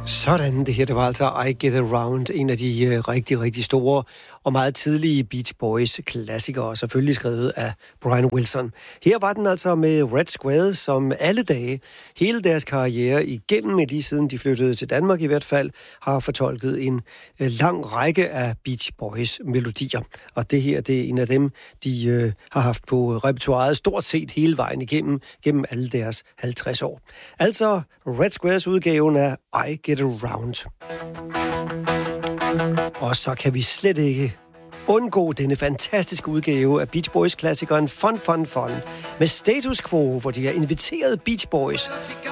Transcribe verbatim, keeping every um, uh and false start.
Sådan, det her, det var altså I Get Around, en af de uh, rigtig, rigtig store og meget tidlige Beach Boys klassikere, selvfølgelig skrevet af Brian Wilson. Her var den altså med Red Square, som alle dage, hele deres karriere igennem, lige siden de flyttede til Danmark i hvert fald, har fortolket en uh, lang række af Beach Boys melodier. Og det her, det er en af dem, de uh, har haft på repertoiret stort set hele vejen igennem, gennem alle deres halvtreds år. Altså Red Squares udgaven af I Get Around. Og så kan vi slet ikke undgå denne fantastiske udgave af Beach Boys-klassikeren Fun Fun Fun med Status Quo, hvor de har inviteret Beach Boys